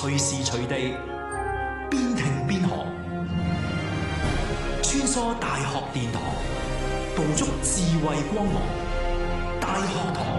隨時隨地，邊聽邊學，穿梭大學殿堂，捕捉智慧光芒。大學堂。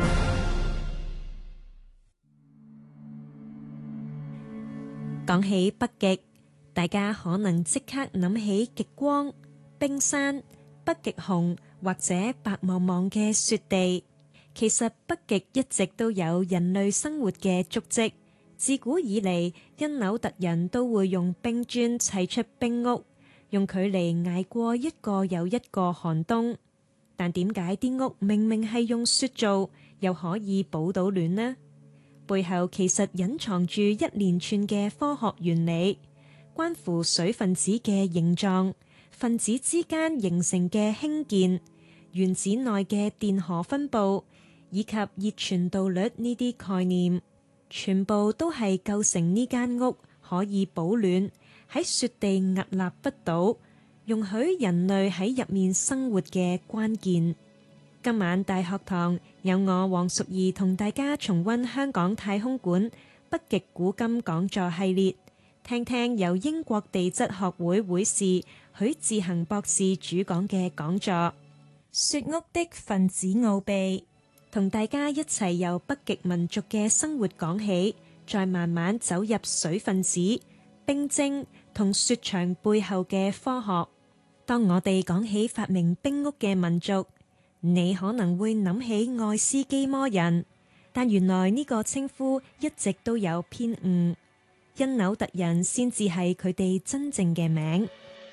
講起北極，大家可能即刻諗起極光、冰山、北極熊或者白茫茫嘅雪地。其實北極一直都有人類生活嘅足跡，自古以嚟，因紐特人都會用冰磚砌出冰屋，用佢嚟捱過一個又一個寒冬。但點解啲屋明明係用雪做，又可以保到暖呢？背後其實隱藏住一連串嘅科學原理，關乎水分子嘅形狀、分子之間形成嘅氫鍵、原子內嘅電荷分佈，以及熱傳導率呢啲概念，全部都係構成呢間屋可以保暖，喺雪地屹立不倒，容許人類喺入面生活嘅關鍵。今晚大學堂有我黃淑儀同大家重溫香港太空館北極古今講座系列，聽聽由英國地質學會會士許志恒博士主講嘅講座《雪屋的分子奧秘》，同大家一齊由北極民族嘅生活講起，再慢慢走入水分子、冰晶同雪牆背後嘅科學。當我哋講起發明冰屋嘅民族，你可能會諗起愛斯基摩人，但原來呢個稱呼一直都有偏誤，因紐特人先至係佢哋真正嘅名。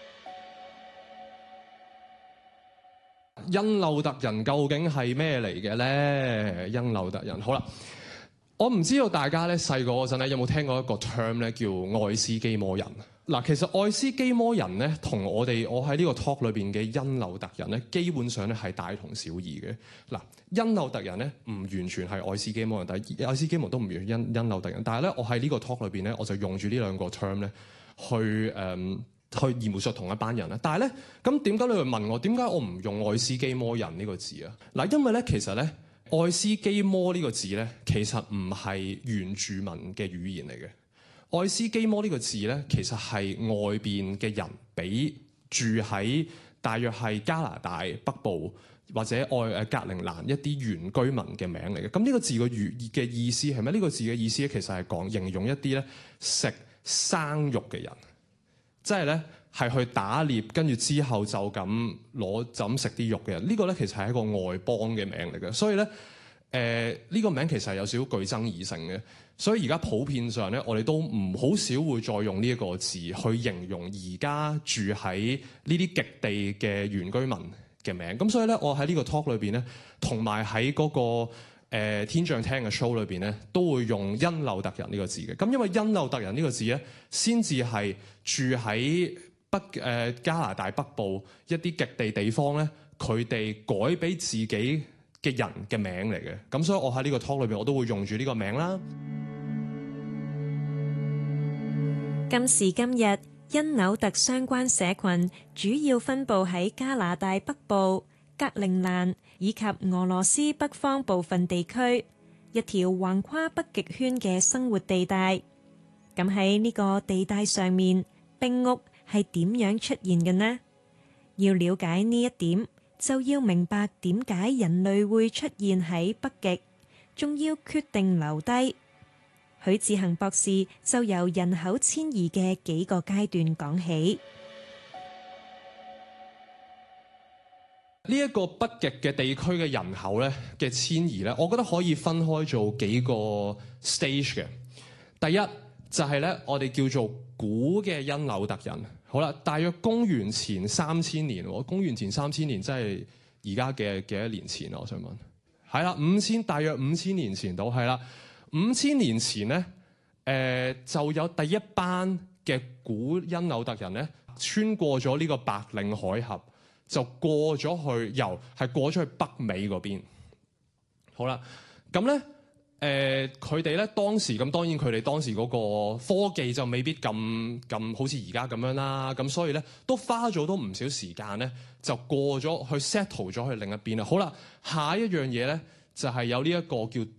因紐特人究竟係咩嚟嘅咧？因紐特人，好啦，我唔知道大家咧細個嗰陣咧有冇聽過一個 term 咧叫愛斯基摩人。嗱，其實愛斯基摩人咧同我喺呢個 talk 裏邊嘅因紐特人咧，基本上咧係大同小異嘅。嗱，因紐特人咧唔完全係愛斯基摩人，但係愛斯基摩都唔完全因紐特人。但係咧，我喺呢個 talk 裏邊咧，我就用住呢兩個 term 咧去描述同一班人咧。但係咧，咁點解你會問我點解我唔用愛斯基摩人呢個字啊？嗱，因為咧其實咧愛斯基摩呢個字咧其實唔係原住民嘅語言嚟嘅。愛斯基摩呢個字咧，其實係外邊嘅人俾住喺大約係加拿大北部或者格陵蘭一啲原居民嘅名嚟嘅。咁呢個字嘅意思係咩？呢個字嘅意思咧，其實係講形容一啲咧食生肉嘅人，即係咧係去打獵，跟住之後就咁食啲肉嘅人。呢個咧其實係一個外邦嘅名嚟嘅，所以咧呢個名其實係有少少具爭議性嘅。所以而家普遍上咧，我哋都唔好少會再用呢一個字去形容而家住喺呢啲極地嘅原居民嘅名。咁所以咧，我喺呢個 talk 裏邊咧，同埋喺嗰個天象廳嘅 show 裏邊咧，都會用因紐特人呢個字嘅。咁因為因紐特人呢個字咧，先至係住喺加拿大北部一啲極地地方咧，佢哋改俾自己嘅人嘅名嚟嘅。咁所以我喺呢個 talk 裏邊，我都會用住呢個名啦。 今時今日，因紐特相關社群主要分佈喺加拿大北部、格陵蘭以及俄羅斯北方部分地區，一條橫跨北極圈嘅生活地帶。咁喺呢個地帶上面，冰屋係點樣出現嘅呢？要了解呢一點，就要明白點解人類會出現喺北極，仲要決定留低。許志恒博士就由人口遷移嘅幾個階段講起。 呢一個北極嘅地區嘅人口咧嘅遷移咧，我覺得可以分開做幾個 stage 嘅。第一就係咧，我哋叫做古嘅因紐特人。好啦，大約公元前3000年，公元前3000年即係而家嘅幾多年前啊？我想問，係啦，大約5000年前到，係啦。5000年前咧，就有第一班嘅古因紐特人咧，穿過咗呢個白令海峽，就過咗去，過咗去北美嗰邊。好啦，咁咧，佢哋咧當時咁，當然佢哋當時嗰個科技就未必咁好似而家咁樣啦。咁所以咧，都花咗都唔少時間咧，就過咗去 settle 咗去另一邊啦。好啦，下一樣嘢咧。就係有呢一個叫